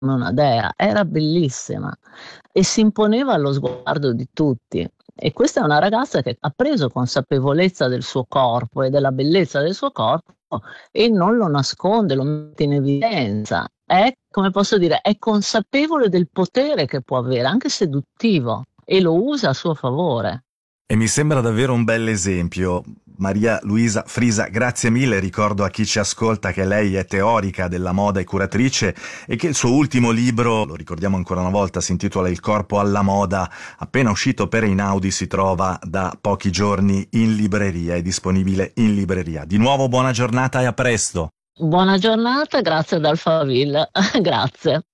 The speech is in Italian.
una dea, era bellissima e si imponeva allo sguardo di tutti. E questa è una ragazza che ha preso consapevolezza del suo corpo e della bellezza del suo corpo e non lo nasconde, lo mette in evidenza. È, come posso dire, è consapevole del potere che può avere, anche seduttivo, e lo usa a suo favore. E mi sembra davvero un bel esempio. Maria Luisa Frisa, grazie mille. Ricordo a chi ci ascolta che lei è teorica della moda e curatrice e che il suo ultimo libro, lo ricordiamo ancora una volta, si intitola Il corpo alla moda, appena uscito per Einaudi, si trova da pochi giorni in libreria, è disponibile in libreria. Di nuovo buona giornata e a presto. Buona giornata, grazie ad Alphaville. Grazie.